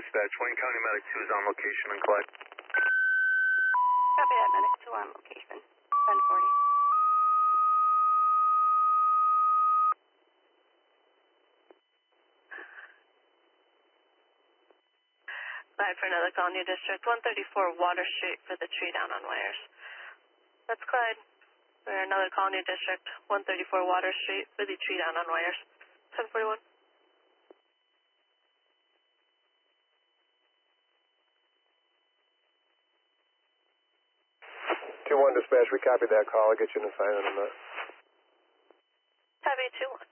dispatch. Wayne County Medic 2 is on location in Clyde. Copy that, Medic 2 on location. 1040. Clyde for another call, New District 134 Water Street for the tree down on wires. That's Clyde for another call, New District 134 Water Street for the tree down on wires. 1041. 2-1 dispatch, we copied that call. I'll get you an assignment on that. Copy 2-1.